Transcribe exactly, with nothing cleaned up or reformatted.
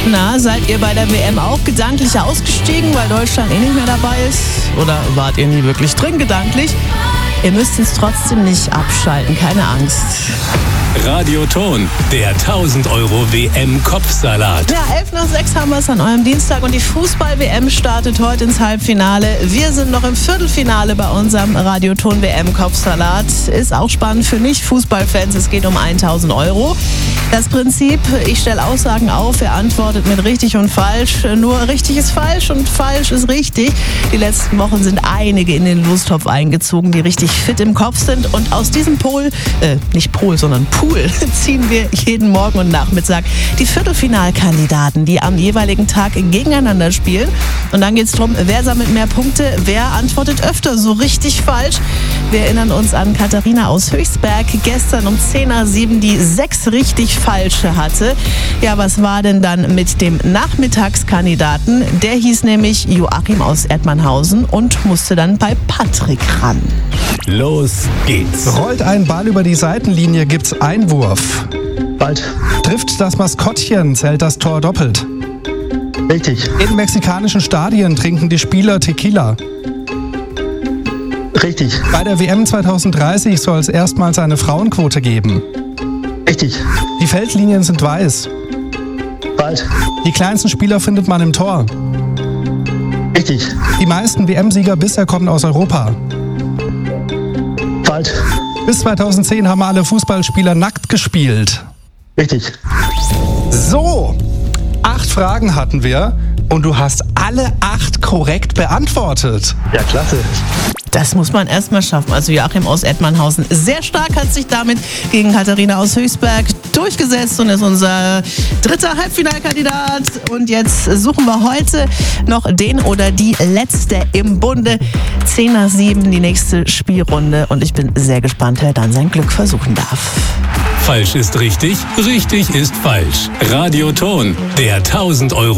Na, seid ihr bei der W M auch gedanklich ausgestiegen, weil Deutschland eh nicht mehr dabei ist? Oder wart ihr nie wirklich drin gedanklich? Ihr müsst uns trotzdem nicht abschalten, keine Angst. Radioton, der tausend Euro W M-Kopfsalat. Ja, elf nach sechs haben wir es an eurem Dienstag und die Fußball-W M startet heute ins Halbfinale. Wir sind noch im Viertelfinale bei unserem Radioton W M-Kopfsalat. Ist auch spannend für Nicht-Fußballfans, es geht um tausend Euro. Das Prinzip, ich stelle Aussagen auf, er antwortet mit richtig und falsch. Nur richtig ist falsch und falsch ist richtig. Die letzten Wochen sind einige in den Lostopf eingezogen, die richtig fit im Kopf sind. Und aus diesem Pool, äh, nicht Pool, sondern Pool, ziehen wir jeden Morgen und Nachmittag die Viertelfinalkandidaten, die am jeweiligen Tag gegeneinander spielen. Und dann geht es darum, wer sammelt mehr Punkte, wer antwortet öfter so richtig falsch. Wir erinnern uns an Katharina aus Höchstberg, gestern um zehn nach sieben, die sechs richtig falsche hatte. Ja, was war denn dann mit dem Nachmittagskandidaten? Der hieß nämlich Joachim aus Erdmannhausen und musste dann bei Patrick ran. Los geht's. Rollt ein Ball über die Seitenlinie, gibt's Einwurf. Bald. Trifft das Maskottchen, zählt das Tor doppelt. Richtig. In mexikanischen Stadien trinken die Spieler Tequila. Richtig. Bei der W M zwanzig dreißig soll es erstmals eine Frauenquote geben. Richtig. Die Feldlinien sind weiß. Bald. Die kleinsten Spieler findet man im Tor. Richtig. Die meisten W M-Sieger bisher kommen aus Europa. Bald. Bis zweitausendzehn haben alle Fußballspieler nackt gespielt. Richtig. So, acht Fragen hatten wir und du hast alle acht korrekt beantwortet. Ja, klasse. Das muss man erst mal schaffen. Also Joachim aus Erdmannhausen sehr stark, hat sich damit gegen Katharina aus Höchstberg durchgesetzt und ist unser dritter Halbfinalkandidat. Und jetzt suchen wir heute noch den oder die Letzte im Bunde. zehn nach sieben, die nächste Spielrunde. Und ich bin sehr gespannt, wer dann sein Glück versuchen darf. Falsch ist richtig, richtig ist falsch. Radioton, der tausend Euro